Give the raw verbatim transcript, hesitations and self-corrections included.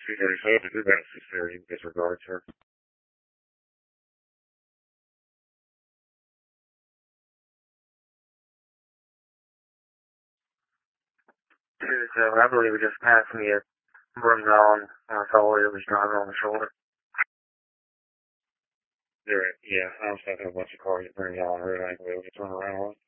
two thirty-seven, two about six thirty, disregard, sir. two thirty-seven, I believe we just passed me at Brumdon. I saw it was driving on the shoulder. You're right, yeah, I was having a bunch of cars at Brumdon on the road. I think we just run around on.